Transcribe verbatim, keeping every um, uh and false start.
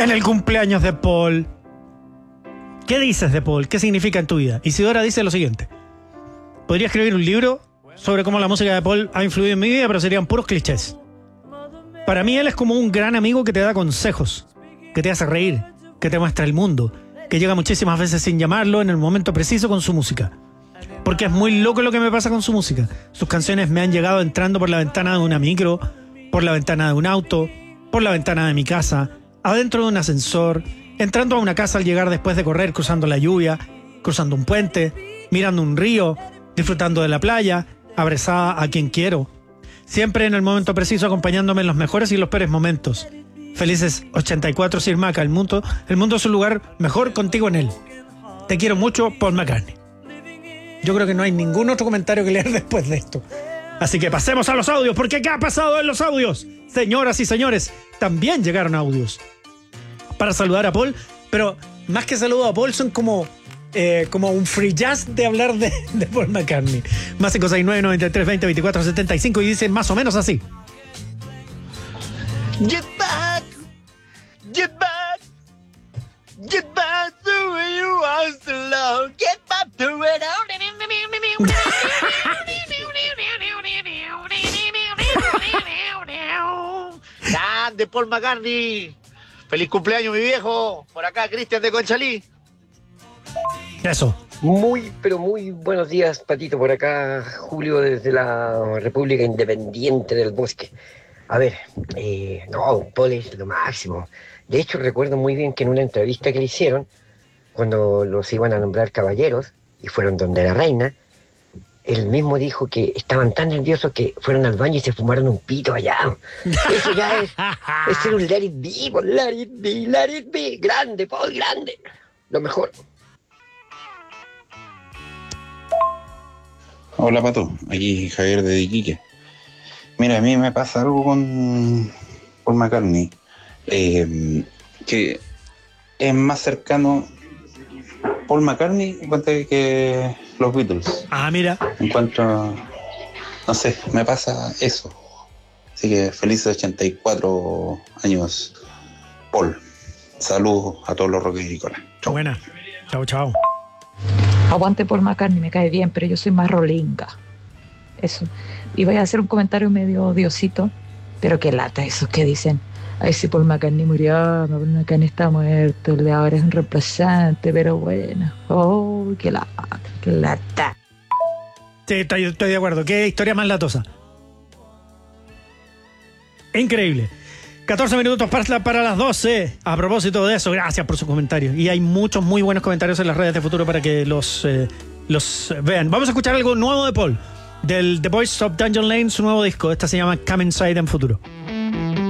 en el cumpleaños de Paul. ¿Qué dices de Paul? ¿Qué significa en tu vida? Isidora dice lo siguiente: podría escribir un libro sobre cómo la música de Paul ha influido en mi vida, pero serían puros clichés. Para mí él es como un gran amigo que te da consejos, que te hace reír, que te muestra el mundo, que llega muchísimas veces sin llamarlo en el momento preciso con su música. Porque es muy loco lo que me pasa con su música. Sus canciones me han llegado entrando por la ventana de una micro, por la ventana de un auto, por la ventana de mi casa, adentro de un ascensor, entrando a una casa al llegar después de correr, cruzando la lluvia, cruzando un puente, mirando un río, disfrutando de la playa, abrazada a quien quiero. Siempre en el momento preciso, acompañándome en los mejores y los peores momentos. Felices ochenta y cuatro, Sir Maca. El mundo, el mundo es un lugar mejor contigo en él. Te quiero mucho, Paul McCartney. Yo creo que no hay ningún otro comentario que leer después de esto. Así que pasemos a los audios, porque ¿qué ha pasado en los audios? Señoras y señores, también llegaron audios para saludar a Paul, pero más que saludo a Paul son como, eh, como un free jazz de hablar de, de Paul McCartney. Más cinco seis nueve, noventa y tres, veinte, veinticuatro, setenta y cinco y dicen más o menos así. Get back, get back, get back to where you are so low. Get back to where grande Paul McCartney. Feliz cumpleaños, mi viejo. Por acá, Cristian de Conchalí. Eso. Muy, pero muy buenos días, Patito. Por acá, Julio, desde la República Independiente del Bosque. A ver, eh, no, Paul es lo máximo. De hecho, recuerdo muy bien que en una entrevista que le hicieron, cuando los iban a nombrar caballeros, y fueron donde la reina, él mismo dijo que estaban tan nerviosos que fueron al baño y se fumaron un pito allá. Eso ya es, es ser un let it be, let it be, let it be. Grande, Paul, grande. Lo mejor. Hola, Pato. Aquí Javier de Iquique. Mira, a mí me pasa algo con Paul McCartney, eh, que es más cercano Paul McCartney en cuanto a que los Beatles. Ah, mira. En cuanto a, no sé, me pasa eso. Así que felices ochenta y cuatro años, Paul. Saludos a todos los rockericolas. Chau. Buena. Chao, chao. Aguante Paul McCartney, me cae bien, pero yo soy más rolinga. Eso. Y voy a hacer un comentario medio odiosito, pero qué lata esos que dicen: ay, si Paul McCartney murió, Paul McCartney está muerto, el de ahora es un reemplazante, pero bueno. Oh, qué lata, qué lata. Sí, estoy, estoy de acuerdo. Qué historia más latosa. Increíble. catorce minutos para, para las doce. A propósito de eso, gracias por sus comentarios. Y hay muchos muy buenos comentarios en las redes de Futuro para que los, eh, los vean. Vamos a escuchar algo nuevo de Paul, del The Voice of Dungeon Lane, su nuevo disco. Esta se llama Come Inside en Futuro.